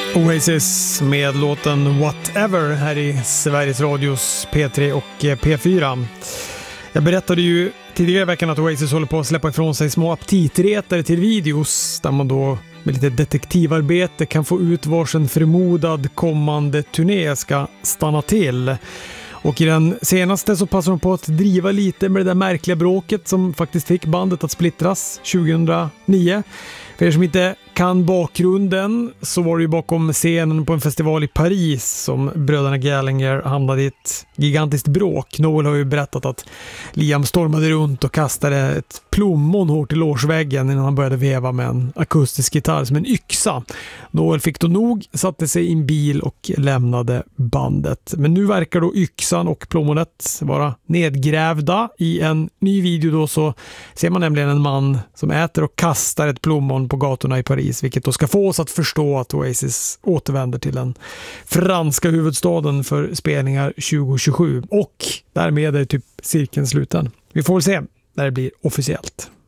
Oasis med låten Whatever här i Sveriges Radios P3 och P4. Jag berättade ju tidigare i veckan att Oasis håller på att släppa ifrån sig små aptitretare till videos där man då med lite detektivarbete kan få ut varsin förmodad kommande turné ska stanna till. Och i den senaste så passar de på att driva lite med det där märkliga bråket som faktiskt fick bandet att splittras 2009. För er som inte kan bakgrunden så var det ju bakom scenen på en festival i Paris som bröderna Gallagher hamnade i ett gigantiskt bråk. Noel har ju berättat att Liam stormade runt och kastade ett plommon hårt i lårsväggen innan han började veva med en akustisk gitarr som en yxa. Noel fick då nog, satte sig i en bil och lämnade bandet. Men nu verkar då yxan och plommonet vara nedgrävda. I en ny video då så ser man nämligen en man som äter och kastar ett plommon på gatorna i Paris, vilket då ska få oss att förstå att Oasis återvänder till den franska huvudstaden för spelningar 2027. Och därmed är typ cirkeln sluten. Vi får väl se när det blir officiellt.